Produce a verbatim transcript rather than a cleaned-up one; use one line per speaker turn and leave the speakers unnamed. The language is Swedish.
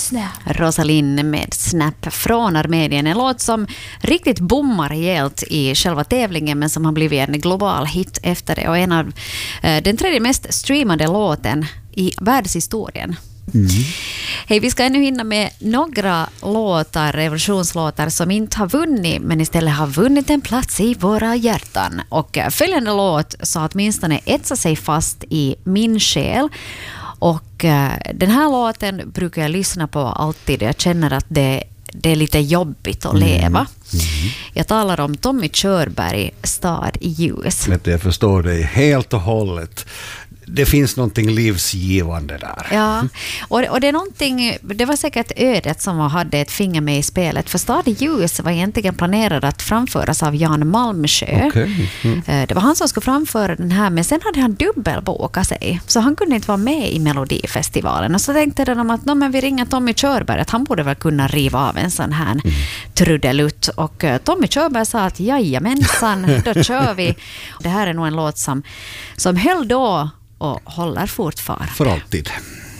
Snap.
Rosalind med Snap från Armenien. En låt som riktigt bommar rejält i själva tävlingen men som har blivit en global hit efter det. Och en av eh, den tredje mest streamade låten i världshistorien. Mm. Hej, vi ska ännu hinna med några låtar, revolutionslåtar som inte har vunnit men istället har vunnit en plats i våra hjärtan. Och följande låt så åtminstone etsar sig fast i min själ. Och uh, den här låten brukar jag lyssna på alltid. Jag känner att det, det är lite jobbigt att leva. Mm. Mm. Jag talar om Tommy Körberg, Stad i ljus.
Jag förstår dig helt och hållet. Det finns någonting livsgivande där.
Ja, och, och det är någonting, det var säkert ödet som hade ett finger med i spelet. För Stad i ljus var egentligen planerad att framföras av Jan Malmsjö. Okay. Mm. Det var han som skulle framföra den här, men sen hade han dubbelbokat sig. Så han kunde inte vara med i Melodifestivalen. Och så tänkte de att no, men vi ringer Tommy Körberg, att han borde väl kunna riva av en sån här mm. trudelutt. Och Tommy Körberg sa att jajamensan, då kör vi. Det här är nog en låt som, som höll då och håller fortfarande.
För alltid.